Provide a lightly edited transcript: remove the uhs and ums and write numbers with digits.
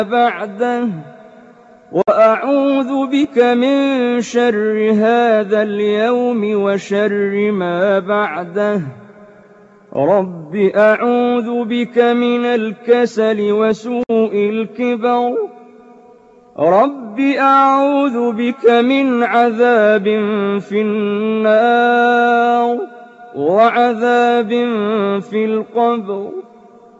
بعده وأعوذ بك من شر هذا اليوم وشر ما بعده رب أعوذ بك من الكسل وسوء الكبر رب أعوذ بك من عذاب في النار وعذاب في القبر